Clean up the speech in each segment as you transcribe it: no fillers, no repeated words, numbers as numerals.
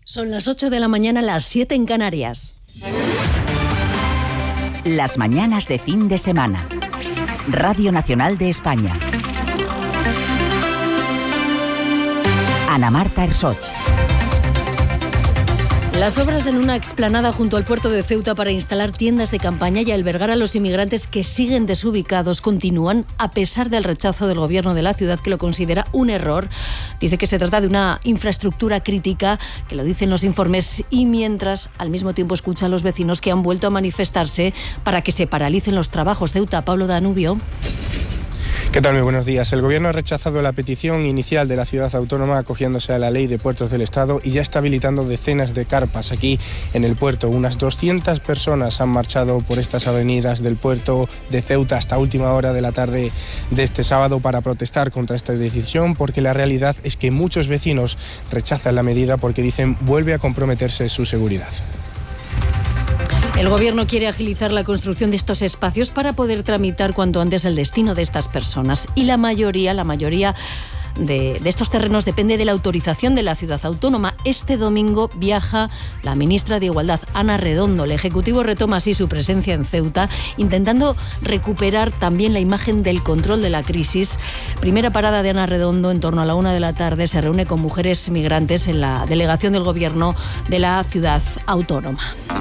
Son las 8 de la mañana, las 7 en Canarias. Las mañanas de fin de semana. Radio Nacional de España. Ana Marta Ersoch. Las obras en una explanada junto al puerto de Ceuta para instalar tiendas de campaña y albergar a los inmigrantes que siguen desubicados continúan a pesar del rechazo del gobierno de la ciudad, que lo considera un error. Dice que se trata de una infraestructura crítica, que lo dicen los informes, y mientras al mismo tiempo escucha a los vecinos que han vuelto a manifestarse para que se paralicen los trabajos. Ceuta, Pablo Danubio. ¿Qué tal? Muy buenos días. El Gobierno ha rechazado la petición inicial de la ciudad autónoma acogiéndose a la Ley de Puertos del Estado y ya está habilitando decenas de carpas aquí en el puerto. Unas 200 personas han marchado por estas avenidas del puerto de Ceuta hasta última hora de la tarde de este sábado para protestar contra esta decisión, porque la realidad es que muchos vecinos rechazan la medida porque dicen vuelve a comprometerse su seguridad. El Gobierno quiere agilizar la construcción de estos espacios para poder tramitar cuanto antes el destino de estas personas. Y la mayoría de estos terrenos depende de la autorización de la ciudad autónoma. Este domingo viaja la ministra de Igualdad, Ana Redondo. El Ejecutivo retoma así su presencia en Ceuta, intentando recuperar también la imagen del control de la crisis. Primera parada de Ana Redondo en torno a la 1 de la tarde. Se reúne con mujeres migrantes en la delegación del Gobierno de la ciudad autónoma.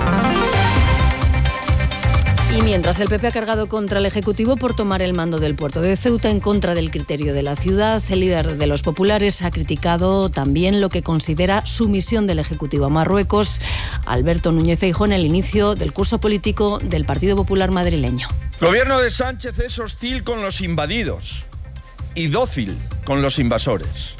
Y mientras, el PP ha cargado contra el Ejecutivo por tomar el mando del puerto de Ceuta en contra del criterio de la ciudad. El líder de los populares ha criticado también lo que considera sumisión del Ejecutivo a Marruecos. Alberto Núñez Feijóo en el inicio del curso político del Partido Popular madrileño. El gobierno de Sánchez es hostil con los invadidos y dócil con los invasores.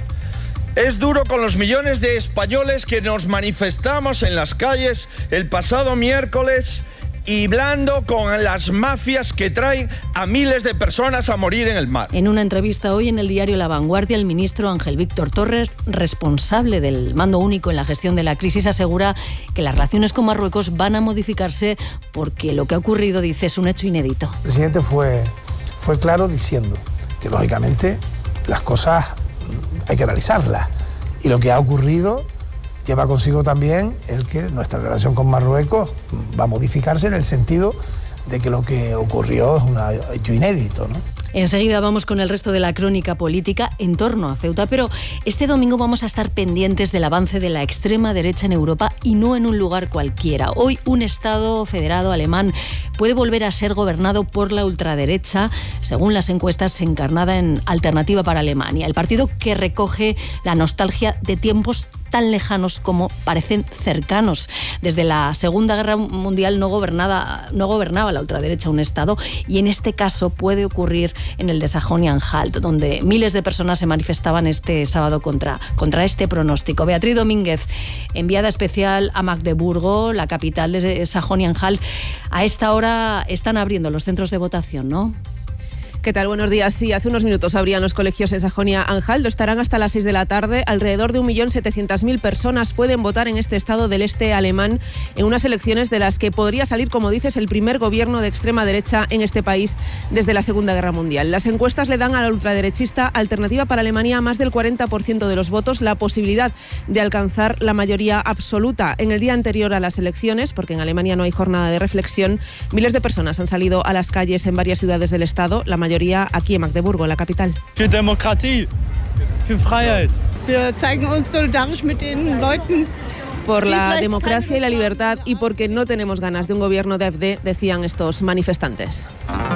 Es duro con los millones de españoles que nos manifestamos en las calles el pasado miércoles y blando con las mafias que traen a miles de personas a morir en el mar. En una entrevista hoy en el diario La Vanguardia, el ministro Ángel Víctor Torres, responsable del mando único en la gestión de la crisis, asegura que las relaciones con Marruecos van a modificarse porque lo que ha ocurrido, dice, es un hecho inédito. El presidente fue claro diciendo que, lógicamente, las cosas hay que analizarlas. Y lo que ha ocurrido lleva consigo también el que nuestra relación con Marruecos va a modificarse en el sentido de que lo que ocurrió es un hecho inédito, ¿no? Enseguida vamos con el resto de la crónica política en torno a Ceuta, pero este domingo vamos a estar pendientes del avance de la extrema derecha en Europa y no en un lugar cualquiera. Hoy un Estado federado alemán puede volver a ser gobernado por la ultraderecha, según las encuestas, encarnada en Alternativa para Alemania, el partido que recoge la nostalgia de tiempos tan lejanos como parecen cercanos. Desde la Segunda Guerra Mundial no gobernaba la ultraderecha un Estado, y en este caso puede ocurrir en el de Sajonia-Anhalt, donde miles de personas se manifestaban este sábado contra este pronóstico. Beatriz Domínguez, enviada especial a Magdeburgo, la capital de Sajonia-Anhalt. A esta hora están abriendo los centros de votación, ¿no? ¿Qué tal? Buenos días. Sí, hace unos minutos abrían los colegios en Sajonia-Anhalt. Estarán hasta las 6 de la tarde. Alrededor de 1.700.000 personas pueden votar en este estado del este alemán en unas elecciones de las que podría salir, como dices, el primer gobierno de extrema derecha en este país desde la Segunda Guerra Mundial. Las encuestas le dan a la ultraderechista Alternativa para Alemania más del 40% de los votos, la posibilidad de alcanzar la mayoría absoluta. En el día anterior a las elecciones, porque en Alemania no hay jornada de reflexión, miles de personas han salido a las calles en varias ciudades del estado, la mayoría aquí en Magdeburgo, la capital. Für Demokratie, für Freiheit. Wir zeigen uns solidarisch mit den Leuten. Por la democracia y la libertad y porque no tenemos ganas de un gobierno de AfD, decían estos manifestantes.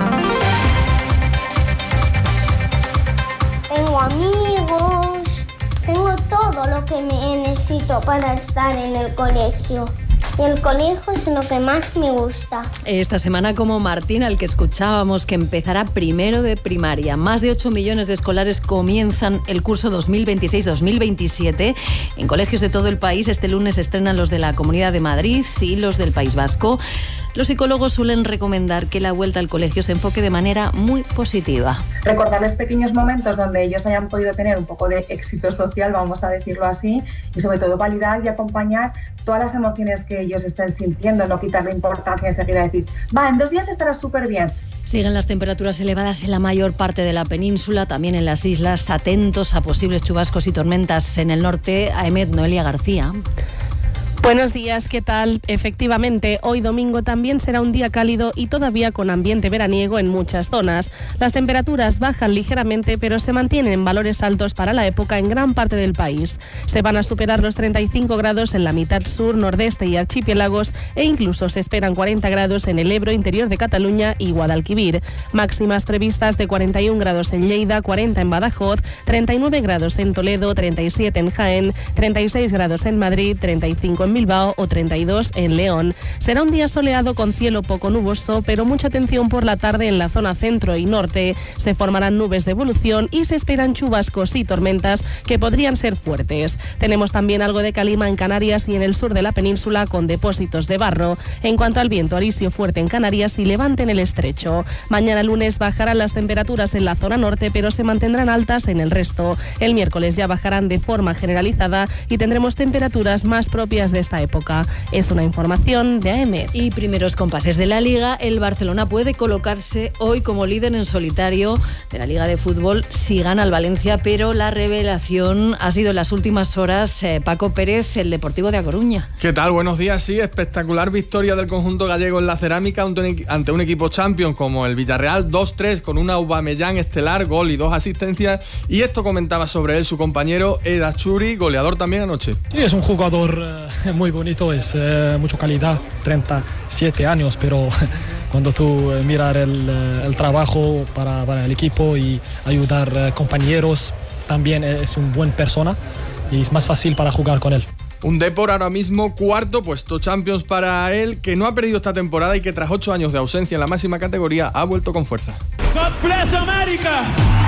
Tengo amigos, tengo todo lo que necesito para estar en el colegio. Y el colegio es lo que más me gusta. Esta semana, como Martín, al que escuchábamos, que empezará primero de primaria. Más de 8 millones de escolares comienzan el curso 2026-2027 en colegios de todo el país. Este lunes estrenan los de la Comunidad de Madrid y los del País Vasco. Los psicólogos suelen recomendar que la vuelta al colegio se enfoque de manera muy positiva. Recordarles pequeños momentos donde ellos hayan podido tener un poco de éxito social, vamos a decirlo así, y sobre todo validar y acompañar todas las emociones que ellos estén sintiendo, no quitarle importancia enseguida, decir, en 2 días estarás súper bien. Siguen las temperaturas elevadas en la mayor parte de la península, también en las islas, atentos a posibles chubascos y tormentas en el norte. Noelia García. Buenos días, ¿qué tal? Efectivamente, hoy domingo también será un día cálido y todavía con ambiente veraniego en muchas zonas. Las temperaturas bajan ligeramente, pero se mantienen en valores altos para la época en gran parte del país. Se van a superar los 35 grados en la mitad sur, nordeste y archipiélagos e incluso se esperan 40 grados en el Ebro, interior de Cataluña y Guadalquivir. Máximas previstas de 41 grados en Lleida, 40 en Badajoz, 39 grados en Toledo, 37 en Jaén, 36 grados en Madrid, 35 en Bilbao o 32 en León. Será un día soleado con cielo poco nuboso, pero mucha atención por la tarde en la zona centro y norte. Se formarán nubes de evolución y se esperan chubascos y tormentas que podrían ser fuertes. Tenemos también algo de calima en Canarias y en el sur de la península con depósitos de barro. En cuanto al viento, arisio fuerte en Canarias y levante en el estrecho. Mañana lunes bajarán las temperaturas en la zona norte, pero se mantendrán altas en el resto. El miércoles ya bajarán de forma generalizada y tendremos temperaturas más propias de esta época. Es una información de AEMET. Y primeros compases de la Liga, el Barcelona puede colocarse hoy como líder en solitario de la Liga de Fútbol si gana el Valencia, pero la revelación ha sido en las últimas horas Paco Pérez, el Deportivo de A Coruña. ¿Qué tal? Buenos días. Sí, espectacular victoria del conjunto gallego en la cerámica ante un equipo champion como el Villarreal, 2-3 con una Aubameyang estelar, gol y 2 asistencias, y esto comentaba sobre él su compañero Ed Achuri, goleador también anoche. Sí, es un jugador muy bonito, es mucha calidad, 37 años, pero cuando tú miras el trabajo para el equipo y ayudar compañeros, también es una buena persona y es más fácil para jugar con él. Un Depor ahora mismo cuarto puesto Champions para él, que no ha perdido esta temporada y que tras 8 años de ausencia en la máxima categoría ha vuelto con fuerza. God bless America,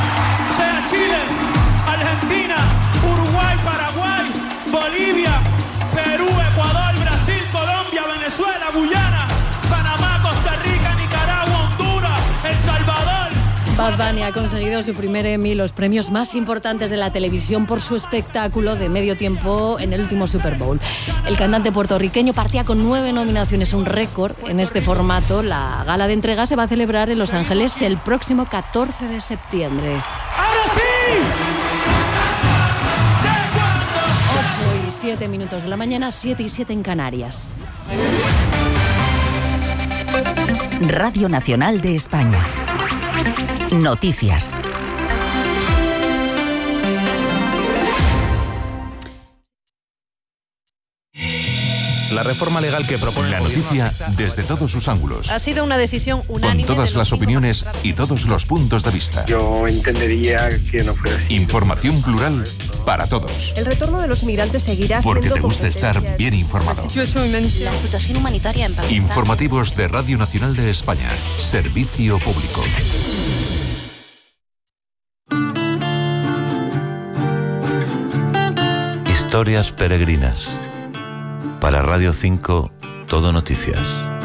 sea Chile, Argentina, Uruguay, Paraguay, Bolivia, Perú, Ecuador, Brasil, Colombia, Venezuela, Guyana, Panamá, Costa Rica, Nicaragua, Honduras, El Salvador. Bad Bunny ha conseguido su primer Emmy, los premios más importantes de la televisión, por su espectáculo de medio tiempo en el último Super Bowl. El cantante puertorriqueño partía con 9 nominaciones, un récord en este formato. La gala de entrega se va a celebrar en Los Ángeles el próximo 14 de septiembre. ¡Ahora sí! 8:07 de la mañana, 7:07 en Canarias. Radio Nacional de España. Noticias. La reforma legal que propone la noticia desde todos sus ángulos. Ha sido una decisión unánime. Con todas las opiniones y todos los puntos de vista. Yo entendería que no fuera así. Información plural para todos. El retorno de los migrantes seguirá siendo... Porque te gusta estar bien informado. La situación humanitaria en Pakistán. Informativos de Radio Nacional de España. Servicio público. Historias peregrinas. Para Radio 5, Todo Noticias.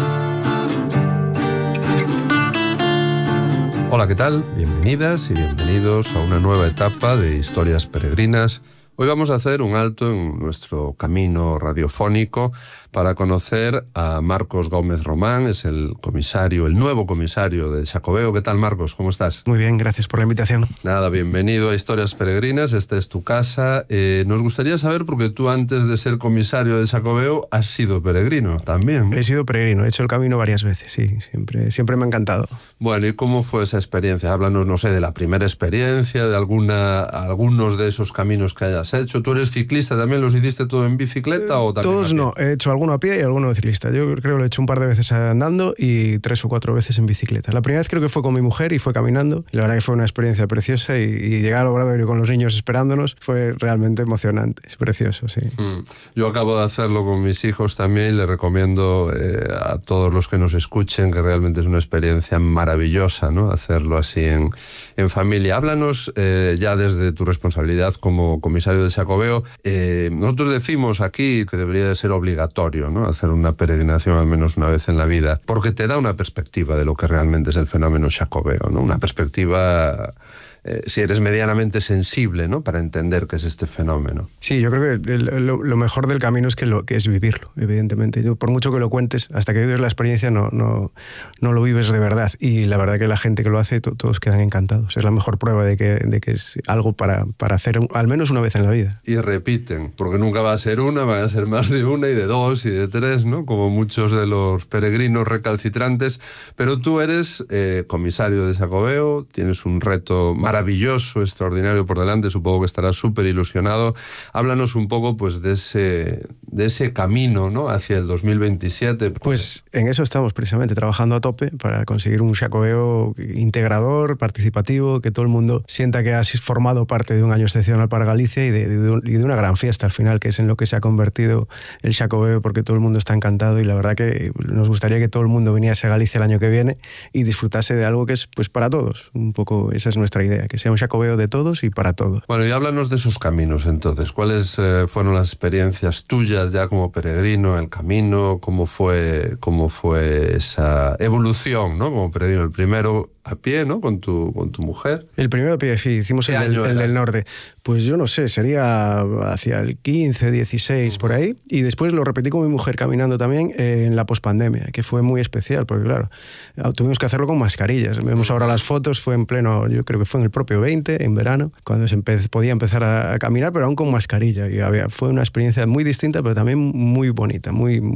Hola, ¿qué tal? Bienvenidas y bienvenidos a una nueva etapa de Historias peregrinas. Hoy vamos a hacer un alto en nuestro camino radiofónico para conocer a Marcos Gómez Román, es el nuevo comisario de Xacobeo. ¿Qué tal, Marcos? ¿Cómo estás? Muy bien, gracias por la invitación. Nada, bienvenido a Historias Peregrinas, esta es tu casa. Nos gustaría saber, porque tú antes de ser comisario de Xacobeo has sido peregrino también. He sido peregrino, he hecho el camino varias veces, sí, siempre me ha encantado. Bueno, ¿y cómo fue esa experiencia? Háblanos, no sé, de la primera experiencia, de algunos de esos caminos que hayas hecho. ¿Tú eres ciclista también? ¿Los hiciste todo en bicicleta o también? Todos no, he hecho alguno a pie y alguno ciclista. Yo creo que lo he hecho un par de veces andando y 3 o 4 veces en bicicleta. La primera vez creo que fue con mi mujer y fue caminando. Y la verdad que fue una experiencia preciosa y llegar al Obradoiro con los niños esperándonos fue realmente emocionante. Es precioso, sí. Yo acabo de hacerlo con mis hijos también y le recomiendo a todos los que nos escuchen que realmente es una experiencia maravillosa, ¿no? Hacerlo así en familia. Háblanos ya desde tu responsabilidad como comisario de Xacobeo. Nosotros decimos aquí que debería de ser obligatorio, ¿no? Hacer una peregrinación al menos una vez en la vida, porque te da una perspectiva de lo que realmente es el fenómeno Xacobeo, ¿no? Una perspectiva si eres medianamente sensible, ¿no?, para entender qué es este fenómeno. Sí, yo creo que lo mejor del camino es que es vivirlo, evidentemente. Yo, por mucho que lo cuentes, hasta que vives la experiencia no lo vives de verdad. Y la verdad que la gente que lo hace, todos quedan encantados. Es la mejor prueba de que es algo para hacer al menos una vez en la vida. Y repiten, porque nunca va a ser una, van a ser más de una y de dos y de tres, ¿no?, como muchos de los peregrinos recalcitrantes. Pero tú eres comisario de Xacobeo, tienes un reto maravilloso, extraordinario por delante, supongo que estarás súper ilusionado. Háblanos un poco, pues, de ese camino, ¿no?, hacia el 2027. Pues en eso estamos precisamente, trabajando a tope para conseguir un Xacobeo integrador, participativo, que todo el mundo sienta que ha formado parte de un año excepcional para Galicia y de una gran fiesta al final, que es en lo que se ha convertido el Xacobeo, porque todo el mundo está encantado y la verdad que nos gustaría que todo el mundo viniese a Galicia el año que viene y disfrutase de algo que es, pues, para todos. Un poco esa es nuestra idea, que sea un Xacobeo de todos y para todos. Bueno, y háblanos de esos caminos entonces. ¿Cuáles fueron las experiencias tuyas ya como peregrino, el camino? ¿Cómo fue esa evolución, ¿no?, como peregrino? El primero a pie, ¿no?, con tu mujer. El primero a pie, sí, hicimos el del norte. Pues yo no sé, sería hacia el 15, 16, por ahí. Y después lo repetí con mi mujer caminando también en la pospandemia, que fue muy especial, porque claro, tuvimos que hacerlo con mascarillas. Vemos ahora las fotos, fue en pleno, yo creo que fue en el propio 20, en verano, cuando podía empezar a caminar, pero aún con mascarilla. Y fue una experiencia muy distinta, pero también muy bonita.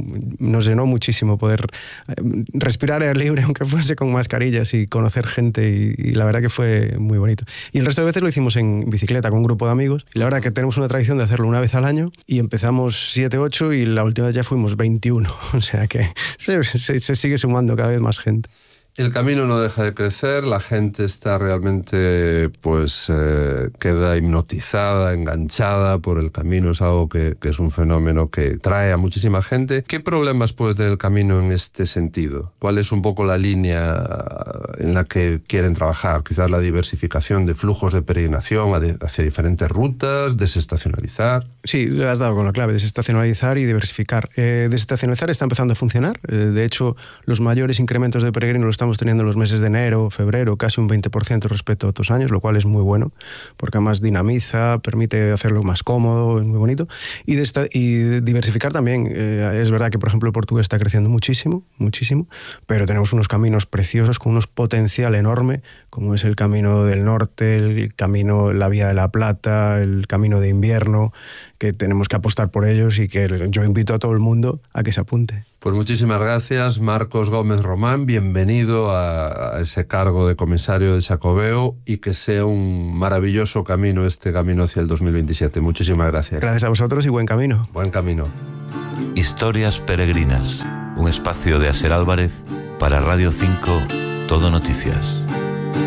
Nos llenó muchísimo poder respirar aire libre, aunque fuese con mascarillas, y conocer gente, y la verdad que fue muy bonito. Y el resto de veces lo hicimos en bicicleta con un grupo de amigos, y la verdad que tenemos una tradición de hacerlo una vez al año, y empezamos 7, 8 y la última vez ya fuimos 21, o sea que se sigue sumando cada vez más gente. El camino no deja de crecer, la gente está realmente, pues, queda hipnotizada, enganchada por el camino. Es algo que es un fenómeno que trae a muchísima gente. ¿Qué problemas puede tener el camino en este sentido? ¿Cuál es un poco la línea en la que quieren trabajar? Quizás la diversificación de flujos de peregrinación hacia diferentes rutas, desestacionalizar. Sí, le has dado con la clave, desestacionalizar y diversificar. Desestacionalizar está empezando a funcionar. De hecho, los mayores incrementos de peregrinos los estamos teniendo en los meses de enero, febrero, casi un 20% respecto a otros años, lo cual es muy bueno, porque además dinamiza, permite hacerlo más cómodo, es muy bonito. Y diversificar también. Es verdad que, por ejemplo, el portugués está creciendo muchísimo, muchísimo, pero tenemos unos caminos preciosos con un potencial enorme, como es el Camino del Norte, el camino, la Vía de la Plata, el Camino de Invierno, que tenemos que apostar por ellos y que yo invito a todo el mundo a que se apunte. Pues muchísimas gracias, Marcos Gómez Román, bienvenido a ese cargo de comisario de Xacobeo, y que sea un maravilloso camino, este camino hacia el 2027. Muchísimas gracias. Gracias a vosotros y buen camino. Buen camino. Historias peregrinas, un espacio de Aser Álvarez para Radio 5, Todo Noticias.